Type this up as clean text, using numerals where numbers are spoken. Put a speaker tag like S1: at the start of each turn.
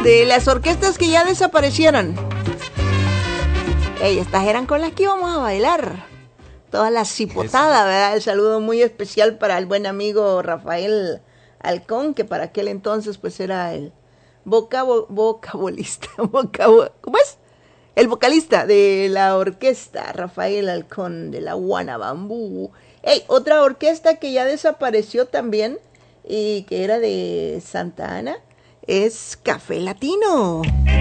S1: de las orquestas que ya desaparecieron. Estas eran con las que íbamos a bailar. Todas las cipotadas, ¿verdad? El saludo muy especial para el buen amigo Rafael Halcón, que para aquel entonces pues era el vocalista. ¿Cómo es? El vocalista de la orquesta, Rafael Halcón, de la Guanabambú. Otra orquesta que ya desapareció también y que era de Santa Ana es Café Latino.